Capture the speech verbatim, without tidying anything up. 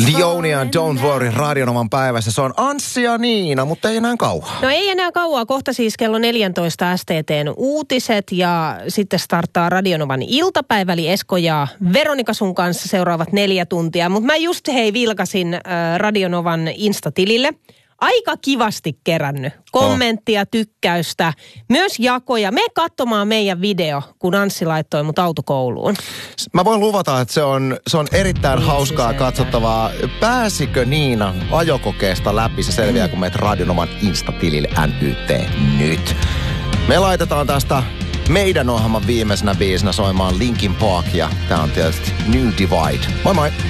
Dioni ja Don't Worry Radionovan päivässä. Se on Anssi ja Niina, mutta ei enää kauan. No ei enää kauaa. Kohta siis kello neljätoista S T T:n uutiset ja sitten starttaa Radionovan iltapäivä. Eli Esko ja Veronika sun kanssa seuraavat neljä tuntia. Mutta mä just hei vilkasin äh, Radionovan Insta-tilille. Aika kivasti kerännyt. Kommenttia, tykkäystä, myös jakoja. Mene katsomaan meidän video, kun Anssi laittoi mut autokouluun. Mä voin luvata, että se on, se on erittäin niin, hauskaa siis katsottavaa. Pääsikö Niina ajokokeesta läpi? Se selviää, mm. kun meet Radionovan Insta-tilille N Y T nyt. Me laitetaan tästä meidän ohjelman viimeisenä biisinä soimaan Linkin Park ja tää on tietysti New Divide. Moi moi!